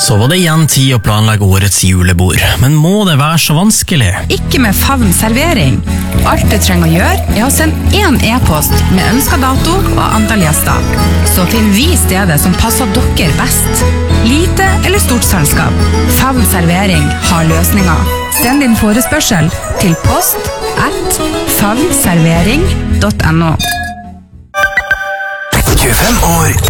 Så var det igjen tid å planlegge årets julebord, men må det være så vanskelig? Ikke med Favn servering. Alt du trenger å gjøre er å sende en e-post med ønsket dato og antall gjester. Så finner vi stedet som passer dere best. Lite eller stort selskap. Favn servering har løsninger. Send din forespørsel til post@favnservering.no. 25 år